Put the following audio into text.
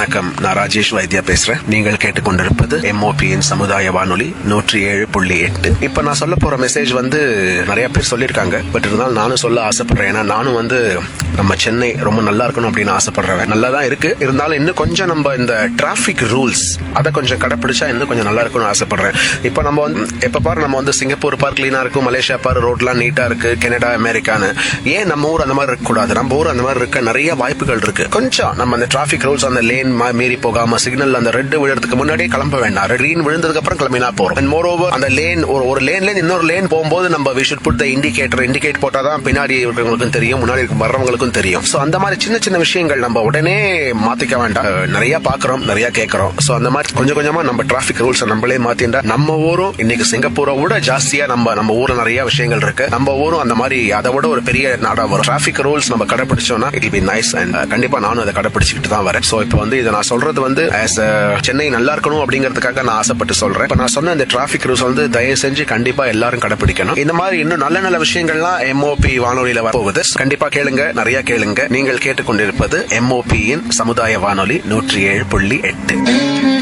வணக்கம், நான் ராஜேஷ் வைத்தியா பேசுறேன். நீங்கள் கேட்டுக்கொண்டிருப்பது MOPயின் சமுதாய வானொலி 107.8. இப்ப நான் சொல்ல போற மெசேஜ் நிறைய பேர் சொல்லிருக்காங்க. பட் இருந்தாலும் நானும் சொல்ல ஆசைப்படுறேன். ஏன்னா நானும் நம்ம சென்னை ரொம்ப நல்லா இருக்கணும் அப்படின்னு ஆசைப்படுறேன். நல்லா தான் இருக்கு, இருந்தாலும் இன்னும் கொஞ்சம் நம்ம இந்த டிராபிக் ரூல்ஸ் அதை கொஞ்சம் கடைபிடிச்சா இன்னும் கொஞ்சம் நல்லா இருக்கும்னு ஆசைப்படுறேன். இப்ப நம்ம எப்ப பாரு நம்ம சிங்கப்பூர் பார் கிளீனா இருக்கும், மலேசியா பார் ரோட்லாம் நீட்டா இருக்கு, கனடா அமெரிக்கான்னு. ஏன் நம்ம ஊர் அந்த மாதிரி இருக்க கூடாது? நம்ம ஊர் அந்த மாதிரி இருக்க நிறைய வாய்ப்புகள் இருக்கு. கொஞ்சம் நம்ம அந்த டிராபிக் ரூல்ஸ், அந்த லேன் மீறி போகாம சிக்னல் அந்த ரெட் விழுறதுக்கு முன்னாடியே கிளம்ப வேண்டாம். கிரீன் விழுந்ததுக்கு அப்புறம் கிளம்பினா போறோம். அண்ட் மோரோவர் அந்த லேன் ஒரு லேன்ல இன்னொரு லேன் போகும்போது நம்ம we should put the indicate போட்டாதான் பின்னாடி இருக்கிறவங்களுக்கும் தெரியும், முன்னாடி வர்றவங்களுக்கும் தெரியும். சோ அந்த மாதிரி சின்ன சின்ன விஷயங்கள் நம்ம உடனே மாத்திக்க வேண்டாம். நிறைய பாக்குறோம், நிறைய கேட்கிறோம். சோ அந்த மாதிரி கொஞ்சம் கொஞ்சமா நம்ம டிராபிக் ரூல்ஸ் நம்மளே மாத்திண்டா நம்ம ஊரும் இன்னைக்கு சிங்கப்பூரை விட ஜாஸ்தியா நம்ம ஊர்ல நிறைய விஷயங்கள் இருக்கு. நம்ம ஊரும் அந்த மாதிரி அதை விட ஒரு பெரிய நாடா வரும். டிராபிக் ரூல்ஸ் நம்ம கடைபிடிச்சோம்னா இட் பி நைஸ். அண்ட் கண்டிப்பா நானும் அதை கடைபிடிச்சிட்டு தான் வரேன். சோ இப்போ இதை நான் சொல்றது சென்னை நல்லா இருக்கணும் அப்படிங்கறதுக்காக நான் ஆசைப்பட்டு சொல்றேன். இப்ப நான் சொன்ன இந்த டிராபிக் ரூல்ஸ் தயவு செஞ்சு கண்டிப்பா எல்லாரும் கடைபிடிக்கணும். இந்த மாதிரி இன்னும் நல்ல நல்ல விஷயங்கள்லாம் MOP வானொலியில வரப்போகுது. கண்டிப்பா கேளுங்க, நிறைய கேளுங்க. நீங்கள் கேட்டுக்கொண்டிருப்பது MOPயின் சமுதாய வானொலி 107.8.